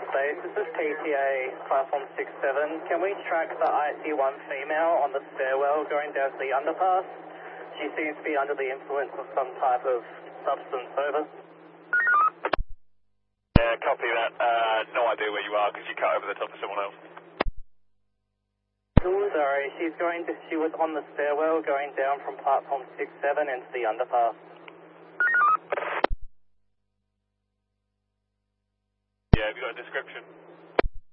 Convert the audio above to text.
Base. This is PTA platform 67. Can we track the IC1 female on the stairwell going down to the underpass? She seems to be under the influence of some type of substance. Over. Yeah, copy that. No idea where you are because you cut over the top of someone else. Sorry, she was on the stairwell going down from platform 67 into the underpass. Yeah, have you got a description?